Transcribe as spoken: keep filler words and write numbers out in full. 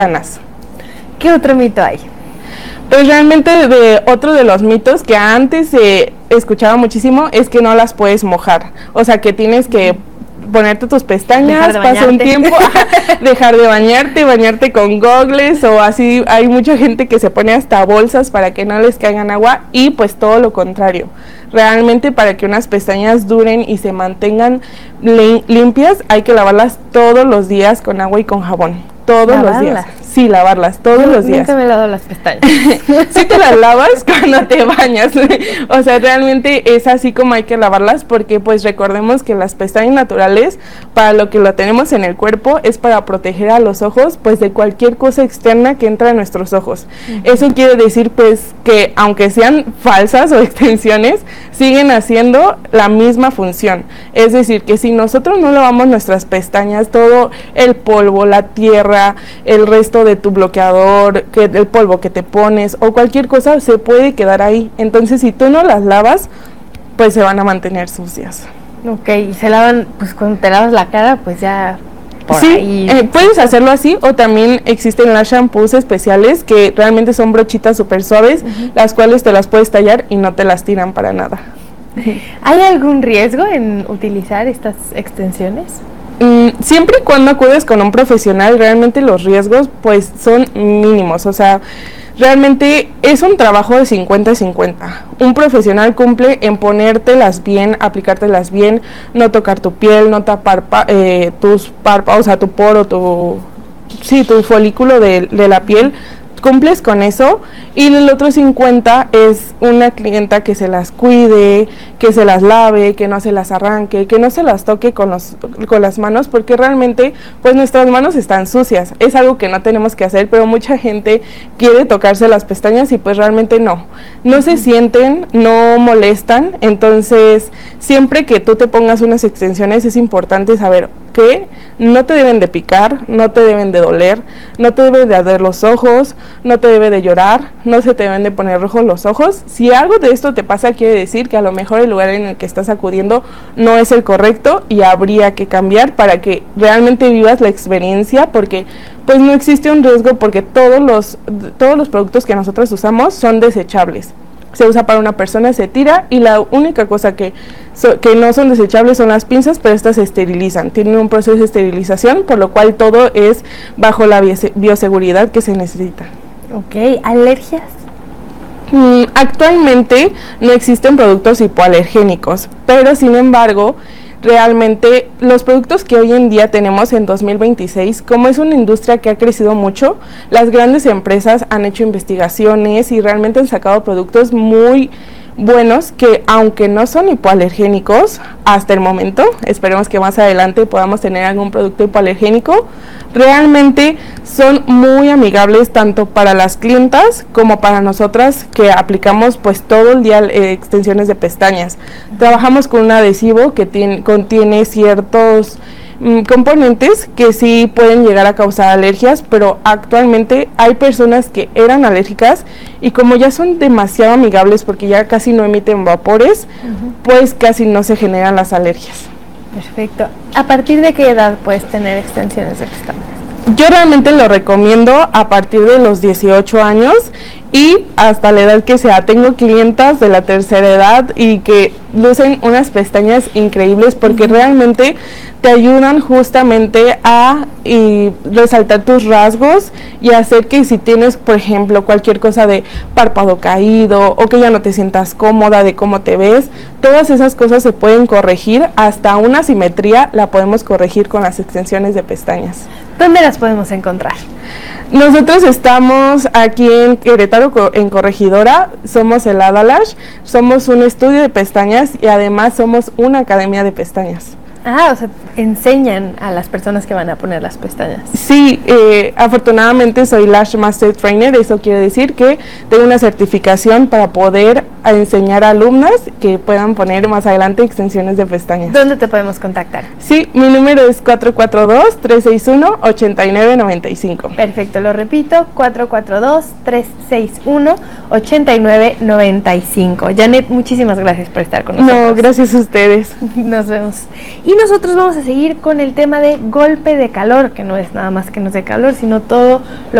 ganas. ¿Qué otro mito hay? Pues realmente de otro de los mitos que antes se eh, escuchaba muchísimo es que no las puedes mojar, o sea que tienes que ponerte tus pestañas, de pasa un tiempo, dejar de bañarte, bañarte con gogles o así. Hay mucha gente que se pone hasta bolsas para que no les caigan agua y pues todo lo contrario. Realmente para que unas pestañas duren y se mantengan limpias hay que lavarlas todos los días con agua y con jabón, todos ¿Lavarlas? los días. Sí, lavarlas todos Yo los días. Nunca me lavo las pestañas. Sí te las lavas cuando te bañas. O sea, realmente es así como hay que lavarlas porque pues recordemos que las pestañas naturales, para lo que lo tenemos en el cuerpo, es para proteger a los ojos pues de cualquier cosa externa que entra a nuestros ojos. Uh-huh. Eso quiere decir pues que aunque sean falsas o extensiones, siguen haciendo la misma función. Es decir, que si nosotros no lavamos nuestras pestañas, todo el polvo, la tierra, el resto de tu bloqueador, que el polvo que te pones o cualquier cosa se puede quedar ahí. Entonces si tú no las lavas, pues se van a mantener sucias. Ok, y se lavan, pues cuando te lavas la cara, pues ya por sí, ahí. Eh, puedes hacerlo así o también existen las shampoos especiales que realmente son brochitas súper suaves, uh-huh. las cuales te las puedes tallar y no te las tiran para nada. ¿Hay algún riesgo en utilizar estas extensiones? Siempre y cuando acudes con un profesional, realmente los riesgos pues son mínimos, o sea, realmente es un trabajo de cincuenta cincuenta. Un profesional cumple en ponértelas bien, aplicártelas bien, no tocar tu piel, no tapar pa, eh, tus párpados, o sea, tu poro, tu, sí, tu folículo de, de la piel. Cumples con eso y el otro cincuenta es una clienta que se las cuide, que se las lave, que no se las arranque, que no se las toque con, los, con las manos porque realmente pues nuestras manos están sucias, es algo que no tenemos que hacer, pero mucha gente quiere tocarse las pestañas y pues realmente no, no se sienten, no molestan. Entonces siempre que tú te pongas unas extensiones es importante saber que no te deben de picar, no te deben de doler, no te deben de arder los ojos, no te debe de llorar, no se te deben de poner rojos los ojos. Si algo de esto te pasa, quiere decir que a lo mejor el lugar en el que estás acudiendo no es el correcto y habría que cambiar para que realmente vivas la experiencia, porque pues no existe un riesgo porque todos los, todos los productos que nosotros usamos son desechables. Se usa para una persona, se tira y la única cosa que, so, que no son desechables son las pinzas, pero estas se esterilizan, tienen un proceso de esterilización, por lo cual todo es bajo la bioseguridad que se necesita. Ok, ¿alergias? Mm, actualmente no existen productos hipoalergénicos, pero sin embargo, realmente los productos que hoy en día tenemos en dos mil veintiséis, como es una industria que ha crecido mucho, las grandes empresas han hecho investigaciones y realmente han sacado productos muy buenos que aunque no son hipoalergénicos hasta el momento, esperemos que más adelante podamos tener algún producto hipoalergénico, realmente son muy amigables tanto para las clientas como para nosotras que aplicamos pues todo el día eh, extensiones de pestañas. Trabajamos con un adhesivo que tiene, contiene ciertos componentes que sí pueden llegar a causar alergias, pero actualmente hay personas que eran alérgicas y como ya son demasiado amigables porque ya casi no emiten vapores, uh-huh. pues casi no se generan las alergias. Perfecto. ¿A partir de qué edad puedes tener extensiones de pestañas? Yo realmente lo recomiendo a partir de los dieciocho años y hasta la edad que sea. Tengo clientas de la tercera edad y que lucen unas pestañas increíbles porque uh-huh. realmente te ayudan justamente a y resaltar tus rasgos y hacer que si tienes, por ejemplo, cualquier cosa de párpado caído o que ya no te sientas cómoda de cómo te ves, todas esas cosas se pueden corregir, hasta una simetría la podemos corregir con las extensiones de pestañas. ¿Dónde las podemos encontrar? Nosotros estamos aquí en Querétaro, en Corregidora, somos el Adalash, somos un estudio de pestañas y además somos una academia de pestañas. Ah, o sea, enseñan a las personas que van a poner las pestañas. Sí, eh, afortunadamente soy Lash Master Trainer, eso quiere decir que tengo una certificación para poder enseñar a alumnas que puedan poner más adelante extensiones de pestañas. ¿Dónde te podemos contactar? Sí, mi número es cuatro cuatro dos, tres seis uno, ocho nueve nueve cinco. Perfecto, lo repito, cuatro cuatro dos, tres seis uno, ocho nueve nueve cinco. Janet, muchísimas gracias por estar con nosotros. No, gracias a ustedes. Nos vemos. Y nosotros vamos a a seguir con el tema de golpe de calor, que no es nada más que nos dé calor, sino todo lo